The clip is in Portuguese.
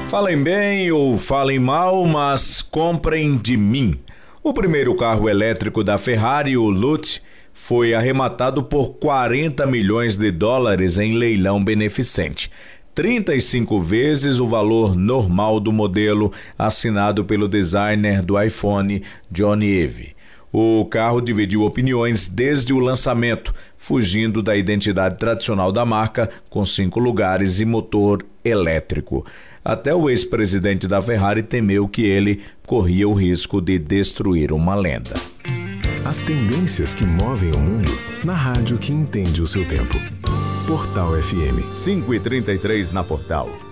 Falem bem ou falem mal, mas comprem de mim. O primeiro carro elétrico da Ferrari, o LUT, foi arrematado por 40 milhões de dólares em leilão beneficente. 35 vezes o valor normal do modelo assinado pelo designer do iPhone, Johnny Ive. O carro dividiu opiniões desde o lançamento, fugindo da identidade tradicional da marca, com 5 lugares e motor elétrico. Até o ex-presidente da Ferrari temeu que ele corria o risco de destruir uma lenda. As tendências que movem o mundo na rádio que entende o seu tempo. Portal FM. 5h33 na Portal.